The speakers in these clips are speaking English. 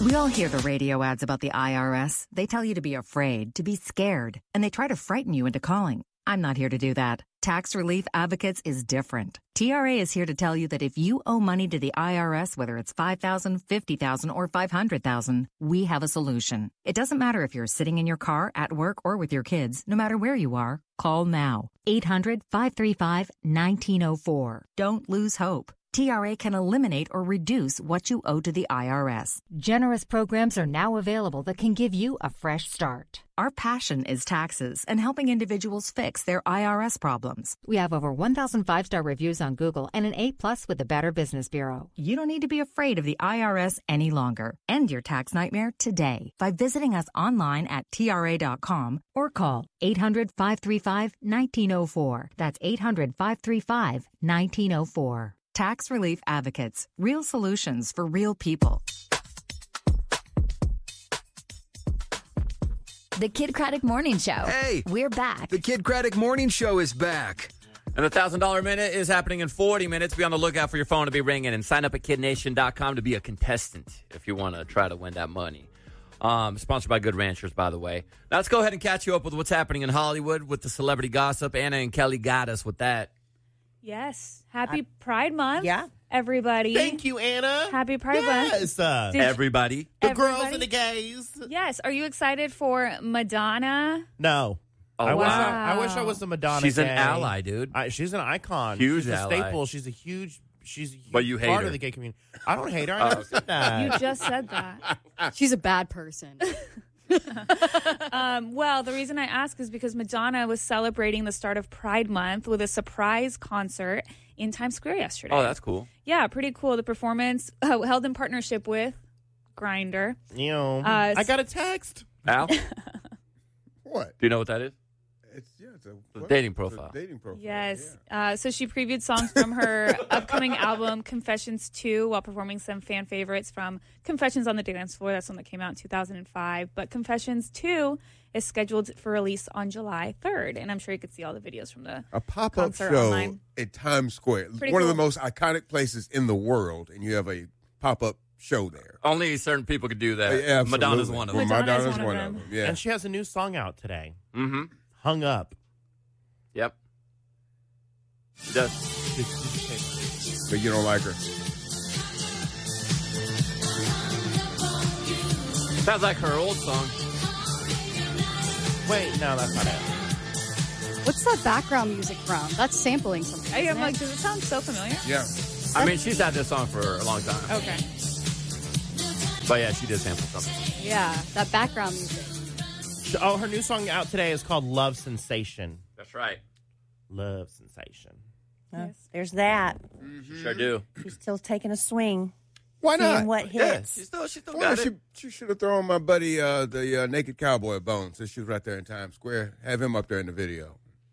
We all hear the radio ads about the IRS. They tell you to be afraid, to be scared, and they try to frighten you into calling. I'm not here to do that. Tax Relief Advocates is different. TRA is here to tell you that if you owe money to the IRS, whether it's $5,000, $50,000, or $500,000, we have a solution. It doesn't matter if you're sitting in your car, at work, or with your kids. No matter where you are, call now. 800-535-1904. Don't lose hope. TRA can eliminate or reduce what you owe to the IRS. Generous programs are now available that can give you a fresh start. Our passion is taxes and helping individuals fix their IRS problems. We have over 1,000 five-star reviews on Google and an A+ with the Better Business Bureau. You don't need to be afraid of the IRS any longer. End your tax nightmare today by visiting us online at TRA.com or call 800-535-1904. That's 800-535-1904. Tax Relief Advocates. Real solutions for real people. The Kid Craddock Morning Show. Hey! We're back. The Kid Craddock Morning Show is back. And the $1,000 Minute is happening in 40 minutes. Be on the lookout for your phone to be ringing. And sign up at KidNation.com to be a contestant if you want to try to win that money. Sponsored by Good Ranchers, by the way. Now let's go ahead and catch you up with what's happening in Hollywood with the celebrity gossip. Anna and Kelly got us with that. Yes. Happy Pride Month. Yeah. Everybody. Thank you, Anna. Happy Pride Yes. Month. Everybody. The girls and the gays. Yes. Are you excited for Madonna? No. Oh, I wow. wish I was a Madonna She's an gay. ally, dude. She's an icon. Huge she's a ally. staple. She's a huge But you hate part her. of the gay community. I don't hate her. I never said that. You just said that. She's a bad person. Well, the reason I ask is because Madonna was celebrating the start of Pride Month with a surprise concert in Times Square yesterday. Oh, that's cool. Yeah, pretty cool. The performance held in partnership with Grindr. You know, I got a text. Al? Do What? you know what that is? It's The dating profile. dating profile. Yes. Yeah. So she previewed songs from her upcoming album, Confessions 2, while performing some fan favorites from Confessions on the Dance Floor. That's one that came out in 2005. But Confessions 2 is scheduled for release on July 3rd. And I'm sure you could see all the videos from the A pop-up concert show online. at Times Square. Pretty One of cool. the most iconic places in the world, and you have a pop-up show there. Only certain people could do that. Yeah, absolutely. Madonna's one of them. Well, Madonna's Madonna's one one of of them. them. Yeah. And she has a new song out today. Mm-hmm. Hung Up. Yep. She does. But you don't like her. Sounds like her old song. Wait, no, that's not it. What's that background music from? That's sampling something. I'm isn't like, it? does it sound so familiar? Yeah. I mean, she's had this song for a long time. Okay. But yeah, she did sample something. Yeah, that background music. Oh, her new song out today is called Love Sensation. That's right. Love Sensation. Yes. There's that. She sure do. She's still taking a swing. Why Seeing not? what Yeah, hits. she still Well, got it. she should have thrown my buddy, the Naked Cowboy a bone since she was right there in Times Square. Have him up there in the video.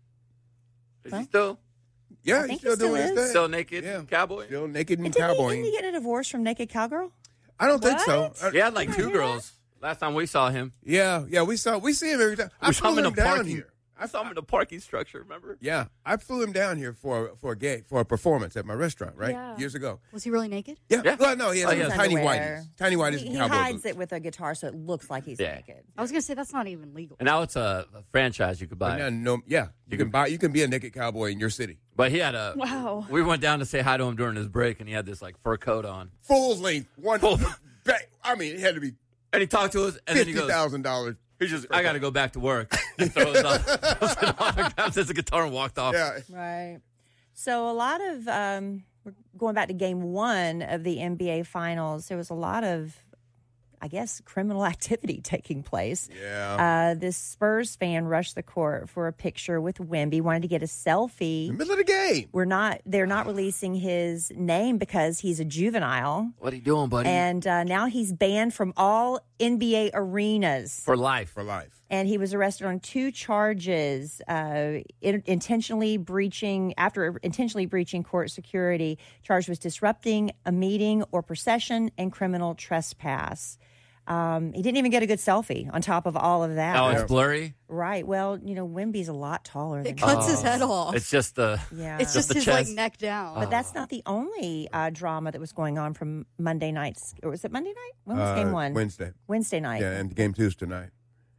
Is she still Yeah, I think he's still he still doing his is. thing. still naked Yeah. cowboy? Still naked and And didn't cowboy. he get a divorce from Naked Cowgirl? I don't think so. What? He had like two girls last time we saw him. Yeah, we see him every time. I We saw him flew in him a down parking. here. I saw him in the parking structure. Remember? Yeah, I flew him down here for a performance at my restaurant, right? Yeah. Years ago. Was he really naked? Yeah. Yeah. Well, no, he has Oh, yeah. tiny Underwear. whiteys. Tiny whiteys He and cowboy hides boots. it with a guitar so it looks like he's Yeah. naked. I was going to say that's not even legal. And now it's a franchise you could But buy. now, you can buy. You can be a naked cowboy in your city. But he had a. Wow. We went down to say hi to him during his break, and he had this like fur coat on. Full length, one. Full- I mean, it had to be And he talked to us, and then he goes, $50,000. he's just, I got to go back to work. He throws it off, grabs his guitar, and walked off. Yeah. Right. So a lot of we're going back to game 1 of the NBA Finals. There was a lot of, I guess, criminal activity taking place. Yeah. This Spurs fan rushed the court for a picture with Wemby, wanted to get a selfie. In the middle of the game. They're not releasing his name because he's a juvenile. What are you doing, buddy? And now he's banned from all NBA arenas. For life. For life. And he was arrested on 2 charges, intentionally breaching court security. Charge was disrupting a meeting or procession and criminal trespass. He didn't even get a good selfie on top of all of that. Oh, it's blurry? Right. Well, Wemby's a lot taller than It cuts his head off. It's just the... Yeah. It's just the his chest. neck down. But that's not the only drama that was going on from Monday nights. Or was it Monday night? When was game one? Wednesday. Wednesday night. Yeah, and game 2's tonight.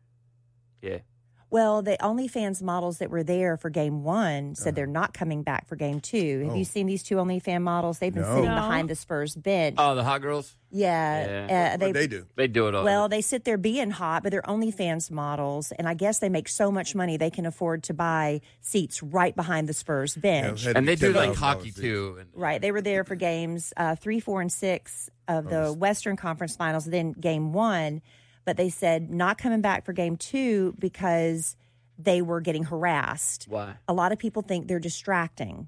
Yeah. Well, the OnlyFans models that were there for game one said they're not coming back for game 2. Have you seen these two OnlyFans models? They've been sitting No. behind the Spurs bench. Oh, the hot girls? Yeah. What they do? They do it all. Well, they sit there being hot, but they're OnlyFans models, and I guess they make so much money they can afford to buy seats right behind the Spurs bench. and they do like $10,000 hockey seats. too. And, Right. They were there for games 3, 4, and 6 of the Western Conference Finals, then game 1. But they said not coming back for game 2 because they were getting harassed. Why? A lot of people think they're distracting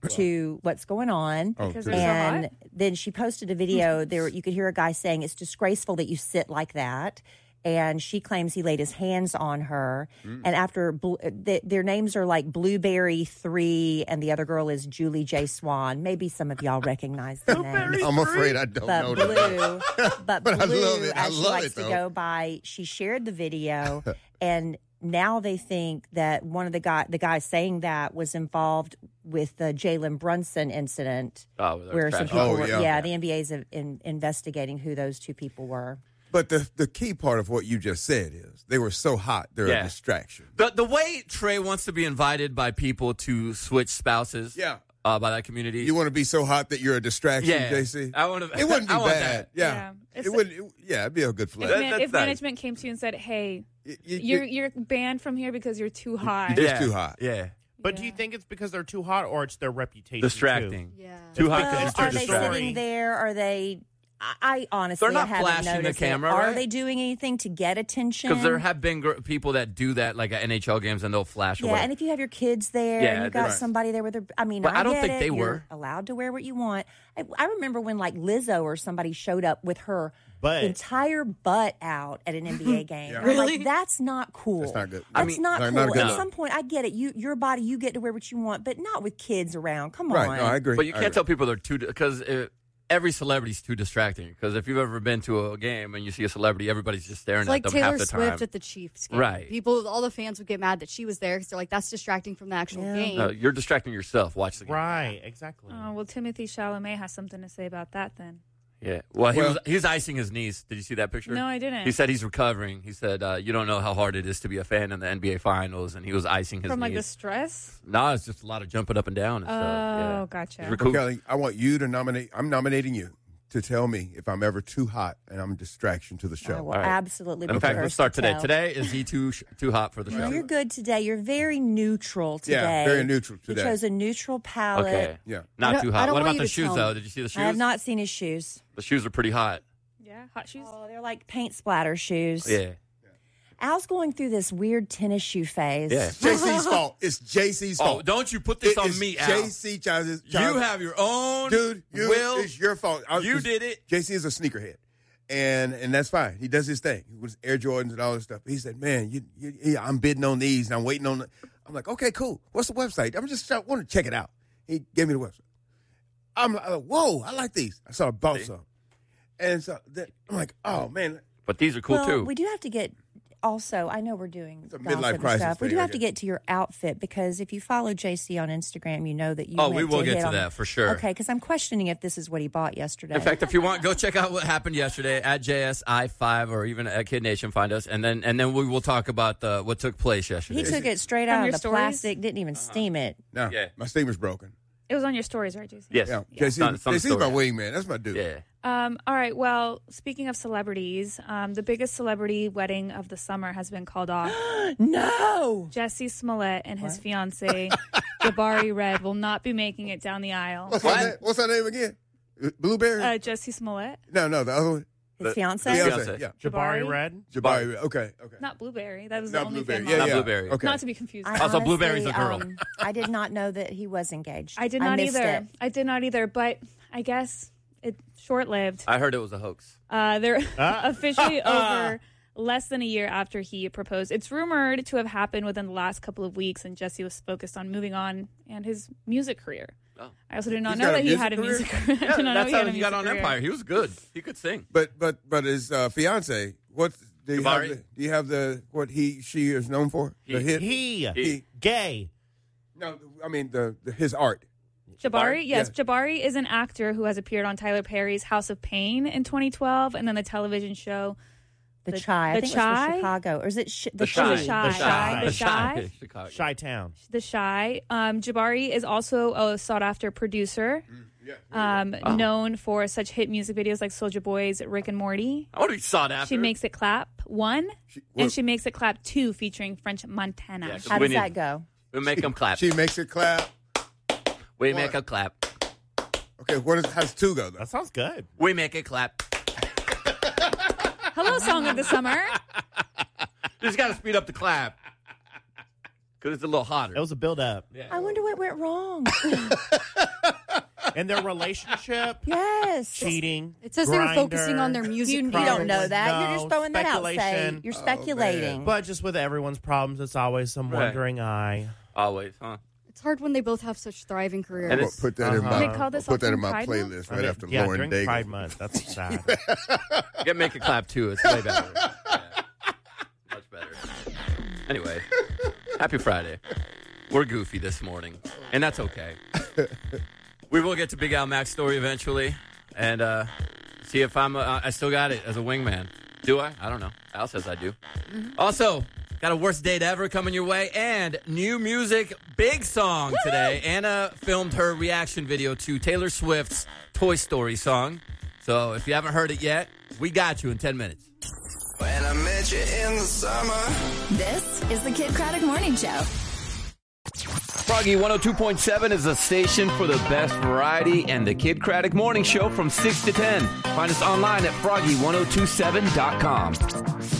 to what's going on. Because true. they're so And hot? then she posted a video there. You could hear a guy saying it's disgraceful that you sit like that. And she claims he laid his hands on her. And after their names are like Blueberry 3, and the other girl is Julie J. Swan. Maybe some of y'all recognize the name. I'm afraid I don't know But that. Blue, But I love it. I as she love likes it, to though. go by, she shared the video, and now they think that one of the guys saying that was involved with the Jalen Brunson incident, Oh, where some people Oh, were, yeah. the NBA's investigating who those two people were. But the key part of what you just said is they were so hot, they're Yeah. a distraction. The way Trey wants to be invited by people to switch spouses, Yeah. by that community. You want to be so hot that you're a distraction, Yeah. JC? I want to. It wouldn't be I want bad. that. Yeah. Yeah. It It's- wouldn't. It'd be a good flex. That- that's If nice. management came to you and said, "Hey, You- you're banned from here because you're too hot," It's too hot. Yeah. But do you think it's because they're too hot or it's their reputation? Distracting. Too? Yeah. Too hot Well, to Are disturb they the story. story. sitting there? Are they? I honestly They're not haven't flashing the noticed camera, it. Are right? they doing anything to get attention? Because there have been people that do that, like at NHL games, and they'll flash Yeah, away. and if you have your kids there Yeah, and you've got right. somebody there with their, I mean, But I don't get think it. they You're were. allowed to wear what you want. I remember when like Lizzo or somebody showed up with her Butt. entire butt out at an NBA game. Yeah. And I'm like, Really? that's not cool. That's not good. That's not not cool. good At look. some point, I get it. Your body, you get to wear what you want, but not with kids around. Come Right. on. No, I agree. But you I can't agree. tell people they're too, because every celebrity's too distracting. Because if you've ever been to a game and you see a celebrity, everybody's just staring It's at like them Taylor half the Swift time. at the Chiefs game. Right. All the fans would get mad that she was there because they're like, that's distracting from the actual game. No, you're distracting yourself. Watch the game. Right, exactly. Oh, well, Timothy Chalamet has something to say about that then. Yeah. Well, he's icing his knees. Did you see that picture? No, I didn't. He said he's recovering. He said, you don't know how hard it is to be a fan in the NBA Finals, and he was icing his From like the knees. stress? No, it's just a lot of jumping up and down and stuff. Yeah. Oh, gotcha. He's Well, recoup- Kelly, I want you to nominate. I'm nominating you to tell me if I'm ever too hot and I'm a distraction to the show. I will All right. absolutely be In fact, the let's first start to today. tell. Today, is he too hot for the show? No, you're good today. You're very neutral today. Yeah, very neutral You today. chose a neutral palette. Okay. Yeah. Not I too don't hot. What want about you the to shoes, tell though? me. Did you see the shoes? I have not seen his shoes. The shoes are pretty hot. Yeah, hot shoes. Oh, they're like paint splatter shoes. Yeah. Al's going through this weird tennis shoe phase. Yeah. JC's fault. It's JC's Oh, fault. don't you put this It on is me, Al. JC Childs. You have your own Dude, will. it's your fault. You did it. JC is a sneakerhead. And that's fine. He does his thing with Air Jordans and all this stuff. He said, man, I'm bidding on these and I'm waiting on I'm like, okay, cool. What's the website? I want to check it out. He gave me the website. I'm like, whoa, I like these. So I bought some. And so I'm like, oh, man. But these are cool, well, too. we do have to get. Also, I know we're doing It's a gossip midlife and crisis stuff. We thing, do I have to guess. get to your outfit because if you follow JC on Instagram, you know that you. Oh, went we will to get hit to on- that for sure. Okay, because I'm questioning if this is what he bought yesterday. In fact, if you want, go check out what happened yesterday at JSI5 or even at Kid Nation. Find us, and then we will talk about what took place yesterday. he took it straight From out your of the stories? plastic, didn't even steam it. No, Yeah. my steamer's broken. It was on your stories, right, Jason? Yes. Yeah. It's on the JC's story. my wingman. That's my dude. Yeah. All right. Well, speaking of celebrities, the biggest celebrity wedding of the summer has been called off. No. Jesse Smollett and his fiancee, Jabari Red, will not be making it down the aisle. What's her name again? Blueberry? Jesse Smollett, no, the other one. His fiance? Fiancé. Yeah. Jabari Jabari? Red. Jabari. Okay. not Blueberry. That was the Not only Blueberry. fan Yeah, model. yeah. Blueberry. Okay. Not to be confused. I Also, Blueberry's a girl. I did not know that he was engaged. I did not missed either. it. I did not either. But I guess it's short-lived. I heard it was a hoax. They're officially over less than a year after he proposed. It's rumored to have happened within the last couple of weeks, and Jesse was focused on moving on and his music career. Oh. I also did not He's know got a that he music had a music career? career. I Yeah, did not know that's he had how a he got music on career. Empire. He was good. He could sing. But his fiance, what do you have? Jabari? Do you have what she is known for? The hit. He. Gay. No, I mean his art. Jabari? Yes, Yeah. Jabari is an actor who has appeared on Tyler Perry's House of Pain in 2012, and then the television show The Chi. I The think it was Chi? for Chicago. Or is it The Chi. The Chi. The Chi. Chicago. Chi-Town. The Shy. Jabari is also a sought-after producer, known for such hit music videos like Soulja Boy's Rick and Morty. I want to be sought after. She Makes It Clap 1, well- and She Makes It Clap 2, featuring French Montana. Yeah, 'cause How we does need- that go? We make them clap. She makes it clap. We What? make them clap. Okay, how's 2 go though? That sounds good. We make it clap. Hello, Song of the Summer. You just got to speed up the clap because it's a little hotter. It was a build-up. I wonder what went wrong. And their relationship, Yes. cheating. It says they were Grindr. focusing on their music. You don't know that. No, You're just throwing that out. Say speculation. you're speculating. But just with everyone's problems, it's always some Right. wondering eye. Always, huh? It's hard when they both have such thriving careers. And I'm it's- gonna put that in Uh-huh. my. They call this I'll put that also in my Pride Month? playlist I right mean, after yeah, Lauren during Daigle. Pride Month. That's sad. Get make it clap too. It's way better. Yeah. Much better. Anyway, happy Friday. We're goofy this morning, and that's okay. We will get to Big Al Mac's story eventually, and see if I still got it as a wingman. Do I? I don't know. Al says I do. Also, got a worst date ever coming your way, and new music, big song today. Anna filmed her reaction video to Taylor Swift's Toy Story song. So if you haven't heard it yet, we got you in 10 minutes. When I met you in the summer. This is the Kid Craddock Morning Show. Froggy 102.7 is a station for the best variety and the Kid Craddock Morning Show from 6 to 10. Find us online at froggy1027.com.